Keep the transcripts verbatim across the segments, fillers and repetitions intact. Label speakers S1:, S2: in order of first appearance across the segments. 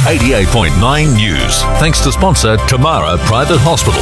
S1: eighty-eight point nine News. Thanks to sponsor Tamara Private Hospital.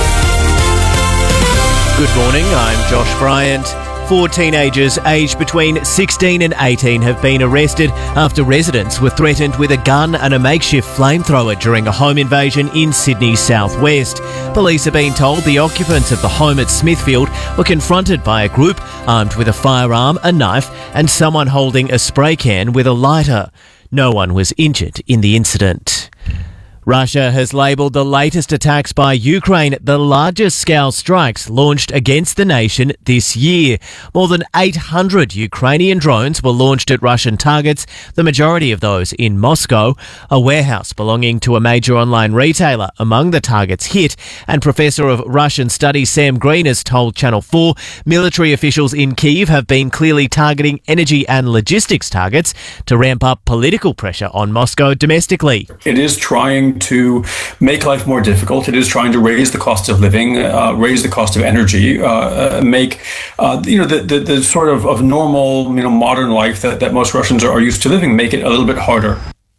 S2: Good morning, I'm Josh Bryant. Four teenagers aged between sixteen and eighteen have been arrested after residents were threatened with a gun and a makeshift flamethrower during a home invasion in Sydney's southwest. Police have been told the occupants of the home at Smithfield were confronted by a group armed with a firearm, a knife and someone holding a spray can with a lighter. No one was injured in the incident. Russia has labelled the latest attacks by Ukraine the largest scale strikes launched against the nation this year. More than eight hundred Ukrainian drones were launched at Russian targets, the majority of those in Moscow. A warehouse belonging to a major online retailer among the targets hit, and Professor of Russian Studies Sam Green has told Channel four military officials in Kyiv have been clearly targeting energy and logistics targets to ramp up political pressure on Moscow domestically.
S3: It is trying to make life more difficult. It is trying to raise the cost of living, uh, raise the cost of energy, uh, uh, make uh, you know the, the the sort of, of normal you know modern life that, that most Russians are used to living, make it a little bit harder.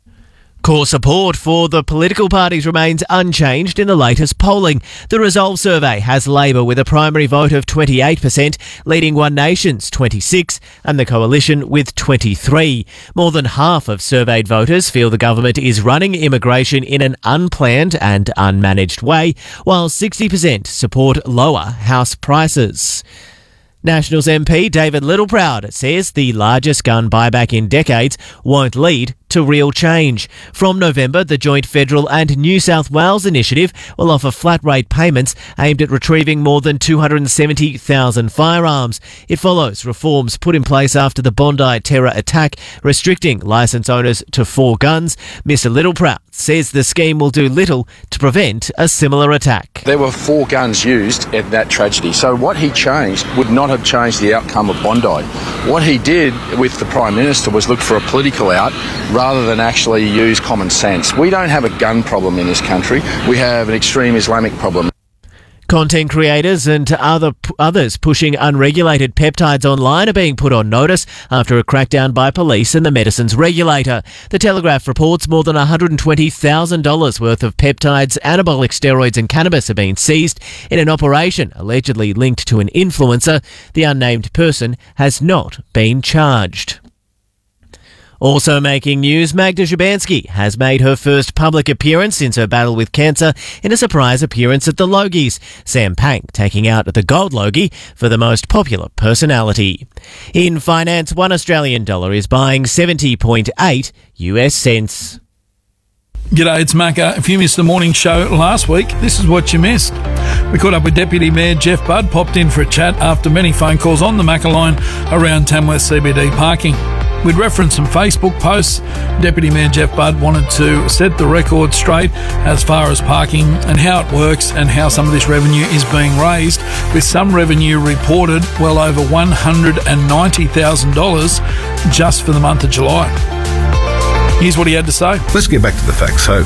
S2: Core support for the political parties remains unchanged in the latest polling. The Resolve survey has Labor with a primary vote of twenty-eight percent, leading One Nation's twenty-six percent and the Coalition with twenty-three percent. More than half of surveyed voters feel the government is running immigration in an unplanned and unmanaged way, while sixty percent support lower house prices. Nationals M P David Littleproud says the largest gun buyback in decades won't lead to real change. From November, the joint federal and New South Wales initiative will offer flat rate payments aimed at retrieving more than two hundred seventy thousand firearms. It follows reforms put in place after the Bondi terror attack, restricting licence owners to four guns. Mister Littleproud says the scheme will do little to prevent a similar attack.
S4: There were four guns used in that tragedy, so what he changed would not have changed the outcome of Bondi. What he did with the Prime Minister was look for a political out rather than actually use common sense. We don't have a gun problem in this country. We have an extreme Islamic problem.
S2: Content creators and other others pushing unregulated peptides online are being put on notice after a crackdown by police and the medicines regulator. The Telegraph reports more than one hundred twenty thousand dollars worth of peptides, anabolic steroids and cannabis have been seized in an operation allegedly linked to an influencer. The unnamed person has not been charged. Also making news, Magda Szubanski has made her first public appearance since her battle with cancer in a surprise appearance at the Logies. Sam Pang taking out the Gold Logie for the most popular personality. In finance, one Australian dollar is buying seventy point eight US cents.
S5: G'day, it's Macca. If you missed the morning show last week, this is what you missed. We caught up with Deputy Mayor Jeff Budd, popped in for a chat after many phone calls on the Macca line around Tamworth C B D parking. We'd referenced some Facebook posts. Deputy Mayor Jeff Budd wanted to set the record straight as far as parking and how it works and how some of this revenue is being raised, with some revenue reported well over one hundred ninety thousand dollars just for the month of July. Here's what he had to say.
S6: Let's get back to the facts. So,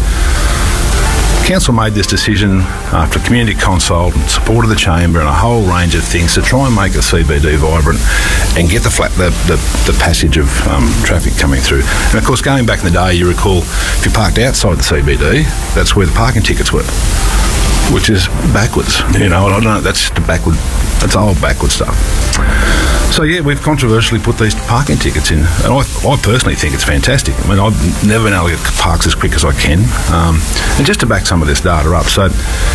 S6: Council made this decision after community consult and support of the Chamber and a whole range of things to try and make the C B D vibrant and get the flat, the, the, the passage of um, traffic coming through. And of course, going back in the day, you recall if you parked outside the C B D, that's where the parking tickets were, which is backwards. You know, I don't know, that's the backward, that's old backward stuff. So yeah, we've controversially put these parking tickets in, and I, I personally think it's fantastic. I mean, I've never been able to get parks as quick as I can. Um, and just to back some of this data up, so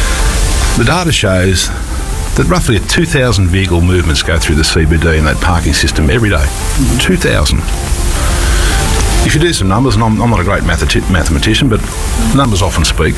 S6: the data shows that roughly two thousand vehicle movements go through the C B D in that parking system every day. two thousand. If you do some numbers, and I'm, I'm not a great matheti- mathematician, but numbers often speak.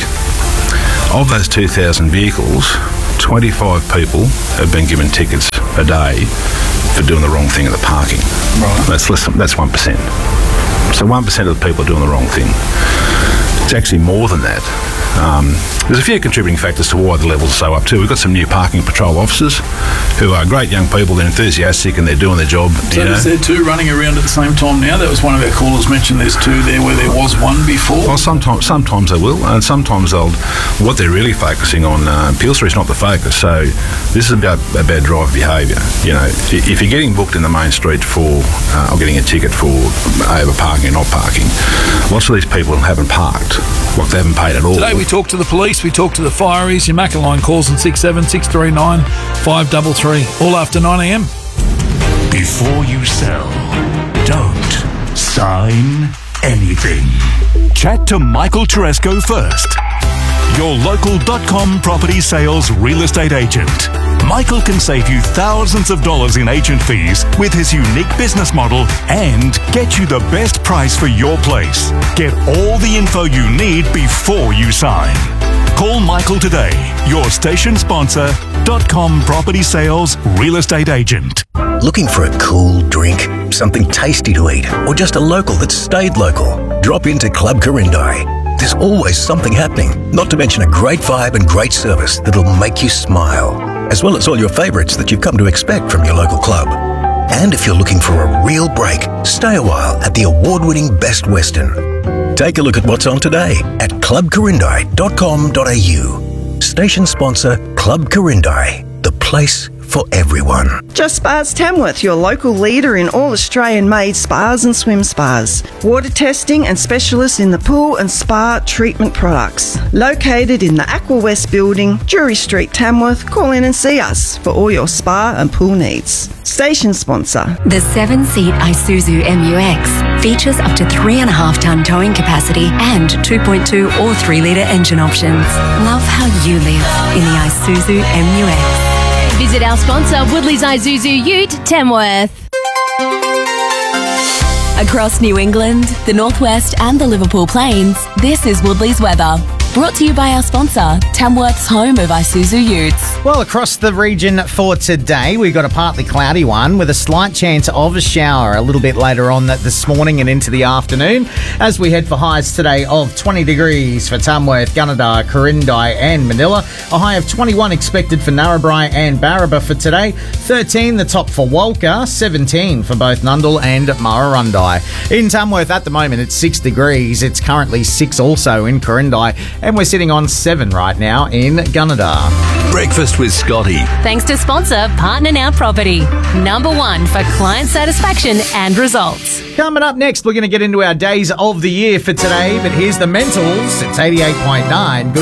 S6: Of those two thousand vehicles, twenty-five people have been given tickets a day for doing the wrong thing at the parking. Right. That's less than, that's one percent. So one percent of the people are doing the wrong thing. It's actually more than that. Um, there's a few contributing factors to why the levels are so up too. We've got some new parking patrol officers who are great young people. They're enthusiastic and they're doing their job.
S5: So
S6: you know.
S5: Is there two running around at the same time now? That was one of our callers mentioned there's two there where there was one before.
S6: Well, sometimes sometimes they will, and sometimes they'll. What they're really focusing on, uh, Peel Street's not the focus. So this is about about driver behaviour. You know, if you're getting booked in the main street for uh, or getting a ticket for over parking or not parking, lots of these people haven't parked. like they haven't paid at all.
S5: Today we talk to the police, we talk to the fireys. Your Macca line calls on six seven six three nine five three three, all after nine a m.
S7: Before you sell, don't sign anything. Chat to Michael Teresco first. Your local dot com property sales real estate agent. Michael can save you thousands of dollars in agent fees with his unique business model and get you the best price for your place. Get all the info you need before you sign. Call Michael today, your station sponsor, dot com property sales real estate agent.
S8: Looking for a cool drink, something tasty to eat, or just a local that's stayed local? Drop into Club Corindai. There's always something happening, not to mention a great vibe and great service that'll make you smile, as well as all your favourites that you've come to expect from your local club. And if you're looking for a real break, stay a while at the award-winning Best Western. Take a look at what's on today at club corindai dot com dot a u. Station sponsor Club Corindai, the place for everyone.
S9: Just Spas Tamworth, your local leader in all Australian-made spas and swim spas. Water testing and specialists in the pool and spa treatment products. Located in the Aqua West building, Drury Street, Tamworth. Call in and see us for all your spa and pool needs. Station sponsor.
S10: The seven-seat Isuzu M U X features up to three and a half ton towing capacity and two point two or three litre engine options. Love how you live in the Isuzu M U X.
S11: Visit our sponsor, Woodley's Isuzu Ute, Tamworth. Across New England, the Northwest and the Liverpool Plains, this is Woodley's weather. Brought to you by our sponsor, Tamworth's home of Isuzu Utes.
S12: Well, across the region for today, we've got a partly cloudy one with a slight chance of a shower a little bit later on this morning and into the afternoon as we head for highs today of twenty degrees for Tamworth, Gunnedah, Corindai and Manila. A high of twenty-one expected for Narrabri and Barraba for today. thirteen the top for Walker, seventeen for both Nundle and Murrurundi. In Tamworth at the moment, it's six degrees. It's currently six also in Corindai. And we're sitting on seven right now in Gunnedah.
S1: Breakfast with Scotty.
S11: Thanks to sponsor Partner Now Property. Number one for client satisfaction and results.
S12: Coming up next, we're going to get into our days of the year for today. But here's the Mentals. It's eighty-eight point nine. Good